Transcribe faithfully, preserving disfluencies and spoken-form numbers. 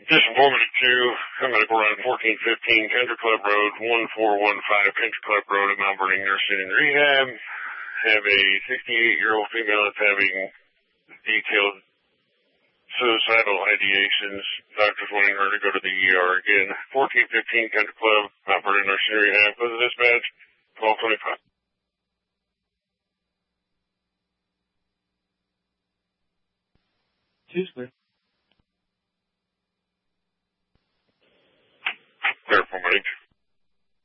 Just a moment or two. I'm going to go around fourteen fifteen Country Club Road, one four one five Country Club Road at Mount Vernon Nursing and Rehab. Have a sixty-eight-year-old female that's having detailed suicidal ideations. Doctors wanting her to go to the E R again. fourteen fifteen Country Club, Mount Vernon Nursing and Rehab. Go to dispatch, twelve twenty-five. Tuesday.